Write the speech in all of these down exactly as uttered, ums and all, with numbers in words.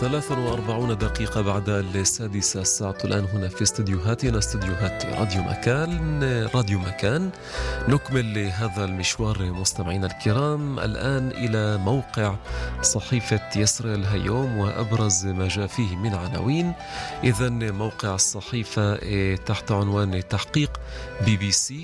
ثلاث وأربعون دقيقة بعد السادسة الساعة الآن هنا في استديوهاتنا استديوهات راديو مكان راديو مكان نكمل هذا المشوار مستمعينا الكرام الآن إلى موقع صحيفة يسرى اليوم وأبرز ما جاء فيه من عناوين. إذن موقع الصحيفة تحت عنوان تحقيق بي بي سي،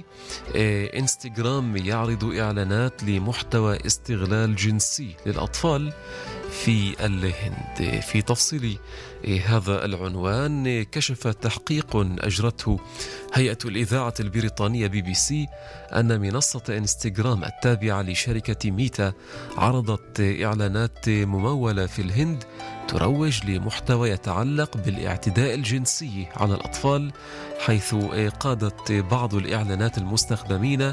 انستغرام يعرض إعلانات لمحتوى استغلال جنسي للأطفال في الهند. في تفصيل هذا العنوان، كشف تحقيق أجرته هيئة الإذاعة البريطانية بي بي سي أن منصة انستغرام التابعة لشركة ميتا عرضت إعلانات ممولة في الهند تروج لمحتوى يتعلق بالاعتداء الجنسي على الأطفال، حيث قادت بعض الإعلانات المستخدمين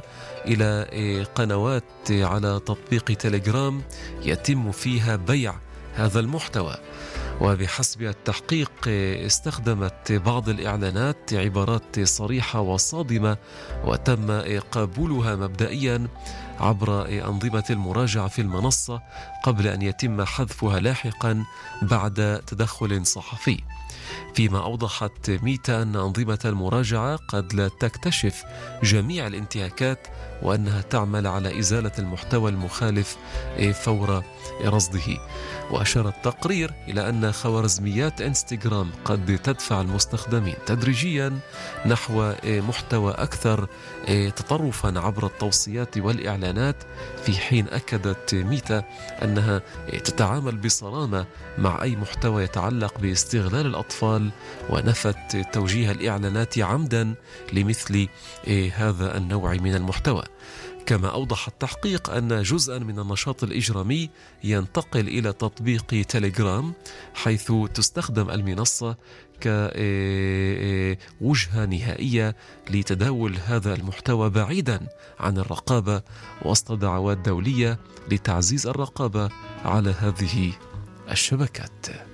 إلى قنوات على تطبيق تليجرام يتم فيها بيع هذا المحتوى. وبحسب التحقيق استخدمت بعض الإعلانات عبارات صريحة وصادمة وتم قبولها مبدئيا عبر أنظمة المراجعة في المنصة قبل أن يتم حذفها لاحقا بعد تدخل صحفي. فيما أوضحت ميتا أن أنظمة المراجعة قد لا تكتشف جميع الانتهاكات وأنها تعمل على إزالة المحتوى المخالف فور رصده. وأشار التقرير إلى أن خوارزميات انستغرام قد تدفع المستخدمين تدريجيا نحو محتوى أكثر تطرفا عبر التوصيات والإعلانات، في حين أكدت ميتا أنها تتعامل بصرامة مع أي محتوى يتعلق باستغلال الأطفال، ونفت توجيه الإعلانات عمدا لمثل هذا النوع من المحتوى. كما أوضح التحقيق أن جزءا من النشاط الإجرامي ينتقل إلى تطبيق تليجرام، حيث تستخدم المنصة كوجهة نهائية لتداول هذا المحتوى بعيدا عن الرقابة، وسط دعوات دولية لتعزيز الرقابة على هذه الشبكات.